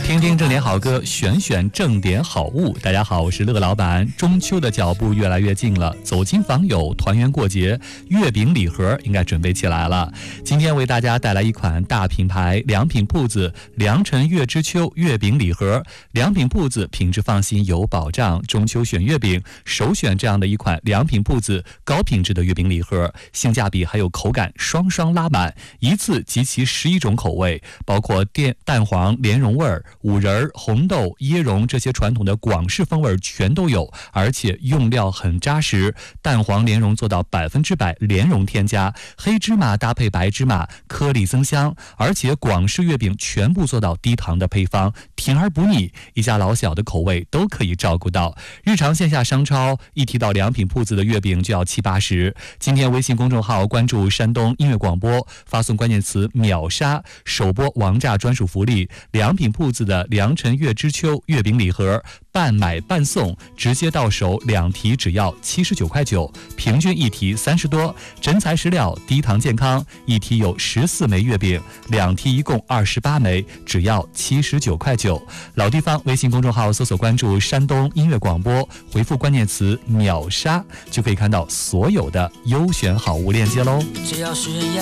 听听正点好歌，选选正点好物。大家好，我是乐老板。中秋的脚步越来越近了，走亲访友，团圆过节，月饼礼盒应该准备起来了。今天为大家带来一款大品牌良品铺子良辰月之秋月饼礼盒。良品铺子品质放心有保障，中秋选月饼首选这样的一款良品铺子高品质的月饼礼盒，性价比还有口感双双拉满，一次集齐11种口味，包括蛋黄、莲蓉味、五仁、红豆、椰蓉这些传统的广式风味全都有，而且用料很扎实，蛋黄莲蓉做到100%莲蓉添加，黑芝麻搭配白芝麻，颗粒增香，而且广式月饼全部做到低糖的配方，甜而不腻，一家老小的口味都可以照顾到。日常线下商超一提到良品铺子的月饼就要70-80。今天微信公众号关注山东音乐广播，发送关键词秒杀，首播王炸专属福利，良品铺子的良辰月之秋月饼礼盒，半买半送，直接到手，2提只要79.9块，平均1提30多，真材实料，低糖健康，1提有14枚月饼，2提一共28枚，只要79.9块。老地方微信公众号搜索关注山东音乐广播，回复关键词秒杀，就可以看到所有的优选好物链接喽。